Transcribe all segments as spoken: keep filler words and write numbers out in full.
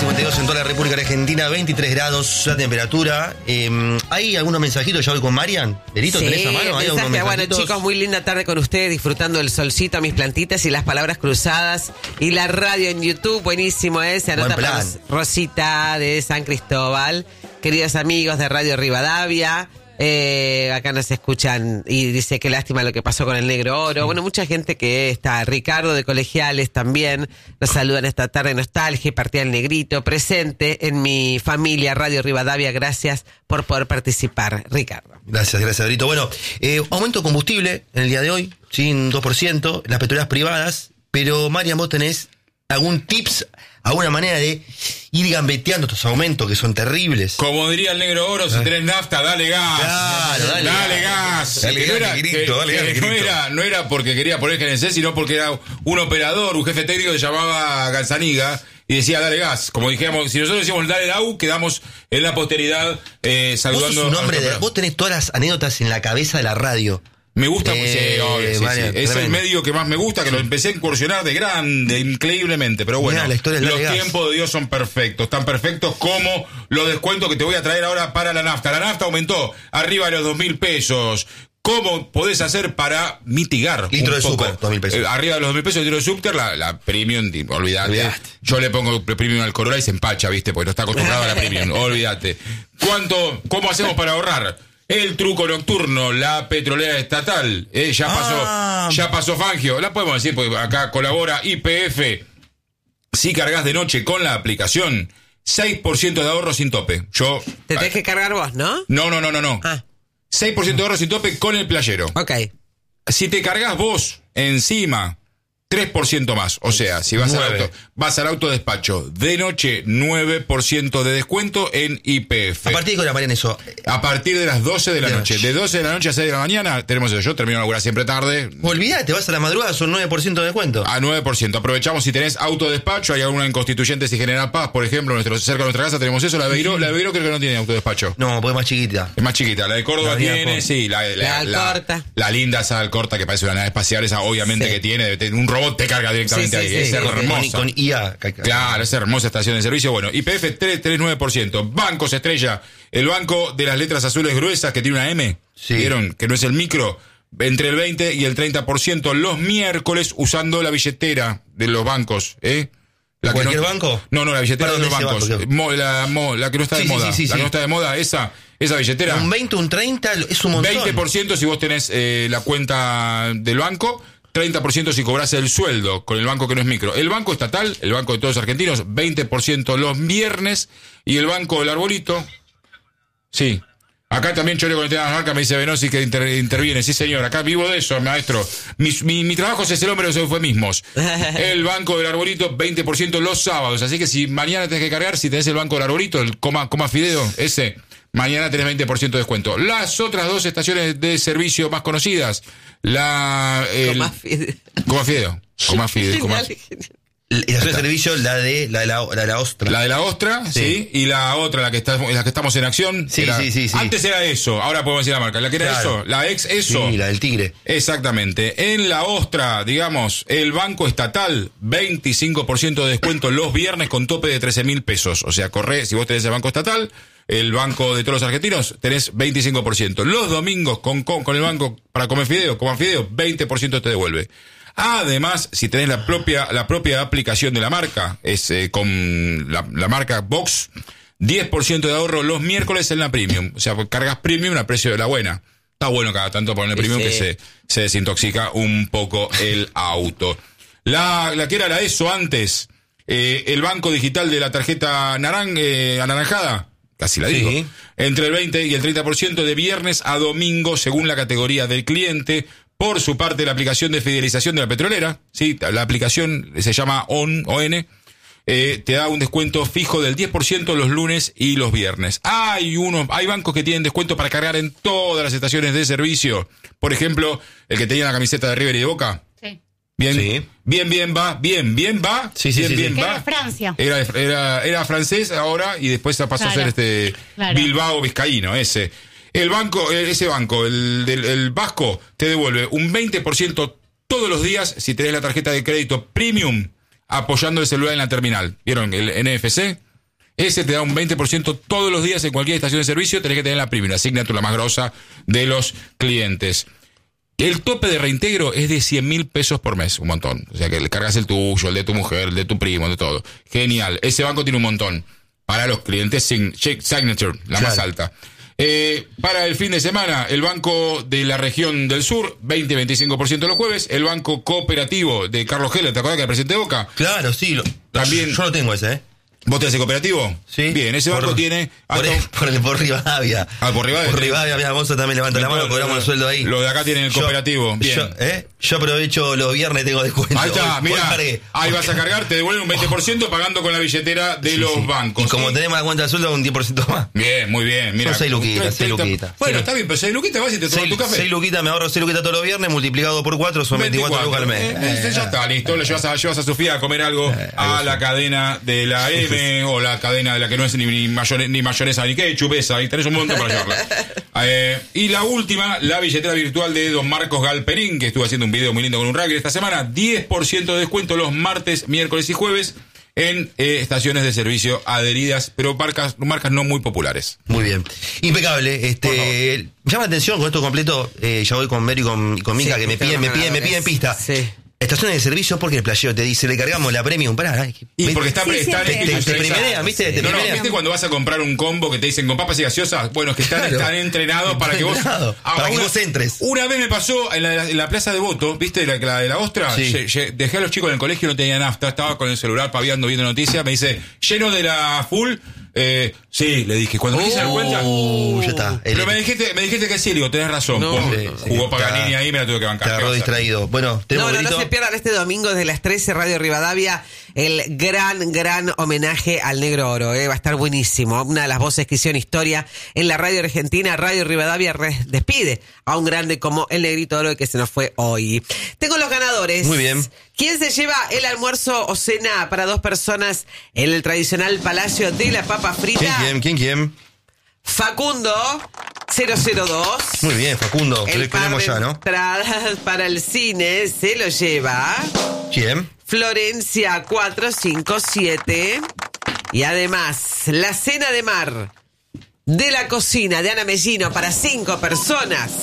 cincuenta y dos en toda la República Argentina, veintitrés grados la temperatura. Eh, ¿Hay algunos mensajitos ya hoy con Marian? ¿Derito, sí, tenés a mano? ¿Hay algunos mensaje, bueno, mensajitos? chicos, muy linda tarde con ustedes, disfrutando del solcito, mis plantitas y las palabras cruzadas. Y la radio en YouTube, buenísimo, ¿eh? Se anota para Rosita de San Cristóbal. Queridos amigos de Radio Rivadavia. Eh, acá nos escuchan y dice qué lástima lo que pasó con el Negro Oro. Sí. Bueno, mucha gente que está. Ricardo de Colegiales también nos saludan esta tarde. Nostalgia y Partida del Negrito presente en mi familia Radio Rivadavia. Gracias por poder participar, Ricardo. Gracias, gracias, Dorito. Bueno, eh, aumento de combustible en el día de hoy, sin dos por ciento, las petroleras privadas. Pero, Marian, vos tenés algún tips, alguna manera de ir gambeteando estos aumentos que son terribles. Como diría el Negro Oro, si tenés nafta, dale gas. Claro, dale, dale gas. Dale gas, negrito, dale gas, negrito. No era, no era porque quería poner G N C, sino porque era un operador, un jefe técnico que se llamaba Gazzaniga y decía dale gas. Como dijimos, si nosotros decimos dale Lau, quedamos en la posteridad eh, saludando. Vos, sos un hombre de, vos tenés todas las anécdotas en la cabeza de la radio. Me gusta, eh, sí, obvio, sí, vale, sí. Es el medio que más me gusta, que sí. Lo empecé a incursionar de grande, increíblemente, pero bueno, mirá, los tiempos de Dios son perfectos, tan perfectos como los descuentos que te voy a traer ahora para la nafta. La nafta aumentó arriba de los dos mil pesos. ¿Cómo podés hacer para mitigar? Litro un de poco, súper, dos mil pesos. Eh, arriba de los dos mil pesos el litro de súper, la, la premium, olvidate. olvidate. Yo le pongo premium al Corolla y se empacha, ¿viste? Porque no está acostumbrado a la premium, olvídate. ¿Cuánto, cómo hacemos para ahorrar? El truco nocturno, la petrolera estatal, eh, ya pasó, ah. ya pasó Fangio, la podemos decir porque acá colabora Y P F. Si cargas de noche con la aplicación, seis por ciento de ahorro sin tope. Yo te tenés que cargar vos, ¿no? No, no, no, no, no. Ah. seis por ciento de ahorro sin tope con el playero. Ok. Si te cargas vos encima, tres por ciento más. O sea, si vas al auto, vas al autodespacho de noche, nueve por ciento de descuento en Y P F. ¿A partir de qué hora, Marian, eso? A partir de las doce de la de noche. noche. De doce de la noche a seis de la mañana tenemos eso. Yo termino de laburar siempre tarde. Olvídate, vas a la madrugada, son nueve por ciento de descuento. A nueve por ciento. Aprovechamos si tenés autodespacho. Hay alguna en Constituyentes y General Paz, por ejemplo, nuestro, cerca de nuestra casa tenemos eso. La de Beiró, la de Beiró creo que no tiene autodespacho. No, pues es más chiquita. Es más chiquita. La de Córdoba la tiene, por... sí. La, la, la, Alcorta. La, la linda esa Alcorta que parece una nave espacial, esa obviamente sí. Que tiene. Un robot te carga directamente. Sí, sí, ahí. Sí, es sí, hermosa. Con, con I A. Claro, es hermosa estación de servicio. Bueno, Y P F tres coma treinta y nueve por ciento. Bancos Estrella, el banco de las letras azules gruesas que tiene una M. Sí. ¿Vieron? Que no es el micro. Entre el veinte y el treinta por ciento los miércoles usando la billetera de los bancos. ¿eh? La ¿Cualquier no, banco? No, no, la billetera de los bancos. Banco, mo, la, mo, la que no está sí, de moda. Sí, sí, la sí. que no está de moda, esa, esa billetera. Un veinte, un treinta es un montón. veinte por ciento si vos tenés eh, la cuenta del banco. treinta por ciento si cobras el sueldo con el banco que no es micro. El banco estatal, el banco de todos los argentinos, veinte por ciento los viernes. Y el banco del Arbolito, sí. Acá también Chole con el tema de las marcas me dice Venosi que inter, interviene. Sí, señor, acá vivo de eso, maestro. Mi, mi, mi trabajo es el hombre de los eufemismos. El banco del Arbolito, veinte por ciento los sábados. Así que si mañana tenés que cargar, si tenés el banco del Arbolito, el coma, coma fideo, ese... Mañana tenés veinte por ciento de descuento. Las otras dos estaciones de servicio más conocidas, la... El, Coma Fideo. Coma Fideo. Coma Fideo. Coma... La estación de servicio, la de la de la, la, de la Ostra. La de la Ostra, sí. sí. Y la otra, la que, está, la que estamos en acción. Sí, era, sí, sí, sí. Antes era eso, ahora podemos decir la marca. La que era claro. Eso, la ex eso. Sí, la del Tigre. Exactamente. En la Ostra, digamos, el Banco Estatal, veinticinco por ciento de descuento los viernes con tope de trece mil pesos. O sea, corre, si vos tenés el Banco Estatal... El banco de todos los argentinos, tenés veinticinco por ciento. Los domingos con, con, con el banco para comer fideo, coman fideo, veinte por ciento te devuelve. Además, si tenés la propia, la propia aplicación de la marca, es eh, con la, la marca Box, diez por ciento de ahorro los miércoles en la Premium. O sea, cargas Premium a precio de la buena. Está bueno cada tanto ponerle Premium sí. Que se, se desintoxica un poco el auto. La, la que era la ESO antes, eh, el banco digital de la tarjeta naran, eh, anaranjada. Casi la digo. Sí. Entre el veinte y el treinta por ciento de viernes a domingo, según la categoría del cliente. Por su parte, la aplicación de fidelización de la petrolera, ¿sí? La aplicación se llama O N, O N eh, te da un descuento fijo del diez por ciento los lunes y los viernes. Hay unos, hay bancos que tienen descuento para cargar en todas las estaciones de servicio. Por ejemplo, el que tenía la camiseta de River y de Boca. Sí. Bien, sí. bien, bien va, bien, bien va. Sí, sí, bien, sí, bien sí. va. Era Francia. Era, era, era francés ahora y después pasó claro, a ser este claro. Bilbao vizcaíno, ese. El banco, ese banco, el del el Vasco, te devuelve un veinte por ciento todos los días si tenés la tarjeta de crédito Premium apoyando el celular en la terminal. ¿Vieron? El N F C. ese te da un veinte por ciento todos los días en cualquier estación de servicio. Tenés que tener la Premium, la Signature, la más grosa de los clientes. El tope de reintegro es de cien mil pesos por mes, un montón. O sea que le cargas el tuyo, el de tu mujer, el de tu primo, de todo. Genial. Ese banco tiene un montón. Para los clientes Signature, la claro. más alta. Eh, para el fin de semana, el Banco de la Región del Sur, veinte a veinticinco por ciento los jueves. El Banco Cooperativo de Carlos Heller, ¿te acuerdas que era presidente de Boca? Claro, sí. Lo, También, yo lo tengo ese, ¿eh? ¿Vos tenés el cooperativo? Sí. Bien, ese por, banco tiene... Por, el, por, el, por Rivadavia. Ah, por Rivadavia. Por Rivadavia, mira, Gonzo también levanta la mano, cobramos el sueldo ahí. Lo de acá tienen el yo, cooperativo. Bien. Yo, ¿eh? yo aprovecho los viernes, tengo descuento. Ahí está, hoy, mira. Hoy ahí vas a cargar, te devuelven un veinte por ciento pagando con la billetera de sí, los sí. bancos. Y como ¿sí? tenemos la cuenta de sueldo, un diez por ciento más. Bien, muy bien. Mira, son seis luquitas, seis luquitas. Bueno, sí, está bien, pero seis luquitas vas y te tomas tu café. seis luquitas, me ahorro seis luquitas todos los viernes, multiplicado por cuatro, son veinticuatro lucas al mes. Eh, eh, ya está, listo. Le llevas a, llevas a Sofía a comer algo eh, a la cadena de la M o la cadena de la que no es ni, ni, mayone, ni mayonesa ni ketchup, esa, y tenés un montón para llevarla. Eh, y la última, la billetera virtual de don Marcos Galperín, que estuvo haciendo un video muy lindo con un rugby esta semana. diez por ciento de descuento los martes, miércoles y jueves en eh, estaciones de servicio adheridas, pero marcas, marcas no muy populares. Muy bien. Impecable. Este, llama la atención con esto completo. Eh, ya voy con Mary y con, con Mica, sí, que me piden, me piden, me piden pista. Sí. Estaciones de servicio, porque el playero te dice, le cargamos la premium, pará. Y porque está, sí, está te, te, te primerean, ¿viste? Sí. Te no, no, primerean. ¿viste cuando vas a comprar un combo que te dicen con papas y gaseosas? Bueno, es que están, claro. están entrenados para que vos... Ah, para una, que vos entres. Una vez me pasó en la, en la plaza de Voto, ¿viste? La, la de la Ostra. Sí. Ye, ye, dejé a los chicos en el colegio, no tenía nafta, estaba con el celular paviando, viendo noticias. Me dice, lleno de la full... Eh, sí, le dije, cuando me hice dar cuenta. Uh, ya está. Pero me dijiste, me dijiste que sí, digo, tenés razón. No, Pum, sí, jugó sí, Paganini está, ahí, me la tuve que bancar. Te agarró distraído. Bueno, tenemos no, no, no se pierdan este domingo desde las trece, Radio Rivadavia, el gran, gran homenaje al Negro Oro. Eh. Va a estar buenísimo. Una de las voces que hicieron historia en la radio argentina. Radio Rivadavia despide a un grande como el Negrito Oro que se nos fue hoy. Tengo los ganadores. Muy bien. ¿Quién se lleva el almuerzo o cena para dos personas en el tradicional Palacio de la Papa Frita? ¿Quién, quién, quién, quién? Facundo cero cero dos. Muy bien, Facundo. El Le par tenemos de ya, ¿no? entradas para el cine se lo lleva ¿Quién? Florencia cuatro cinco siete. Y además, la cena de mar de la cocina de Ana Mellino para cinco personas.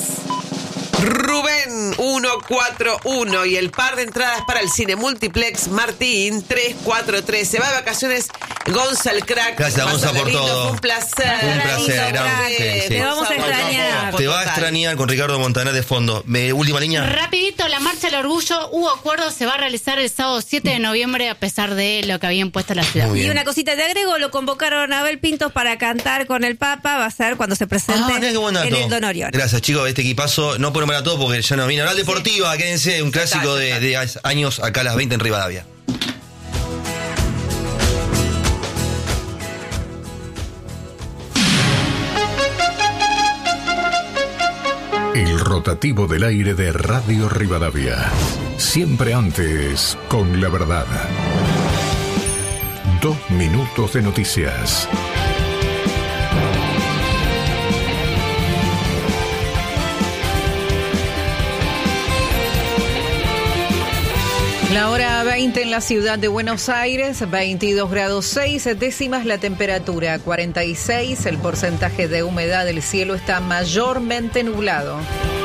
Rubén uno cuatro uno y el par de entradas para el cine Multiplex Martín tres cuatro tres. Se va de vacaciones Gonzalo Crack. Gracias, Gonza, por lindo, todo. Fue un placer. Un placer, gran, Crack. sí, sí. Te vamos a extrañar. Te va a extrañar con Ricardo Montaner de fondo. Me, última línea. Rapidito, la Marcha del Orgullo, hubo acuerdo, se va a realizar el sábado siete de noviembre a pesar de lo que habían puesto la ciudad. Muy bien. Y una cosita te agrego, lo convocaron a Abel Pintos para cantar con el Papa, va a ser cuando se presente Ah, qué buen dato. en el Don Orión. Gracias, chicos, este equipazo. No puedo nombrar a todo porque ya no vino. Oral Deportiva, sí. Quédense, un clásico de, de años acá a las veinte en Rivadavia. El rotativo del aire de Radio Rivadavia. Siempre antes, con la verdad. Dos minutos de noticias. La hora veinte en la ciudad de Buenos Aires, veintidós grados seis décimas la temperatura, cuarenta y seis el porcentaje de humedad del cielo está mayormente nublado.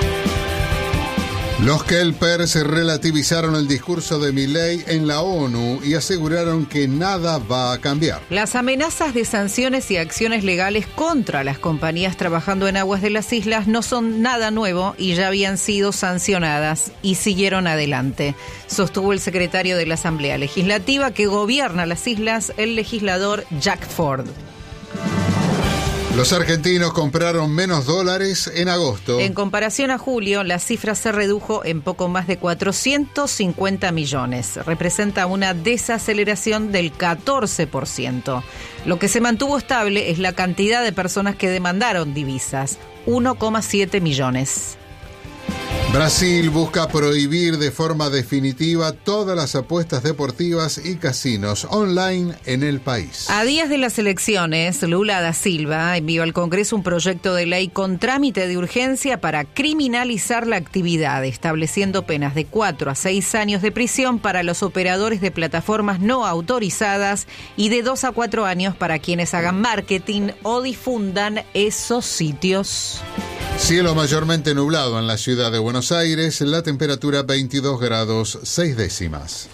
Los Kelpers relativizaron el discurso de Milei en la ONU y aseguraron que nada va a cambiar. Las amenazas de sanciones y acciones legales contra las compañías trabajando en aguas de las islas no son nada nuevo y ya habían sido sancionadas y siguieron adelante, sostuvo el secretario de la Asamblea Legislativa que gobierna las islas, el legislador Jack Ford. Los argentinos compraron menos dólares en agosto. En comparación a julio, la cifra se redujo en poco más de cuatrocientos cincuenta millones. Representa una desaceleración del catorce por ciento. Lo que se mantuvo estable es la cantidad de personas que demandaron divisas, uno coma siete millones. Brasil busca prohibir de forma definitiva todas las apuestas deportivas y casinos online en el país. A días de las elecciones, Lula da Silva envió al Congreso un proyecto de ley con trámite de urgencia para criminalizar la actividad, estableciendo penas de cuatro a seis años de prisión para los operadores de plataformas no autorizadas y de dos a cuatro años para quienes hagan marketing o difundan esos sitios. Cielo mayormente nublado en la ciudad de Buenos Aires, la temperatura veintidós grados seis décimas.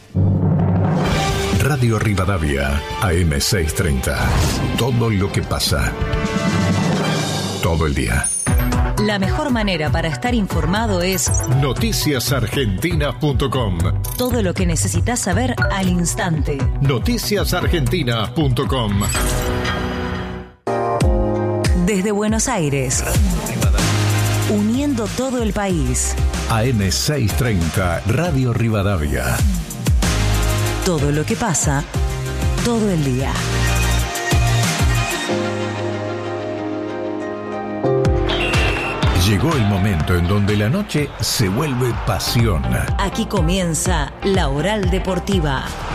Radio Rivadavia, A M seiscientos treinta. Todo lo que pasa. Todo el día. La mejor manera para estar informado es noticias argentinas punto com. Todo lo que necesitas saber al instante. noticias argentinas punto com. Desde Buenos Aires, uniendo todo el país. A M seiscientos treinta, Radio Rivadavia. Todo lo que pasa, todo el día. Llegó el momento en donde la noche se vuelve pasión. Aquí comienza La Oral Deportiva.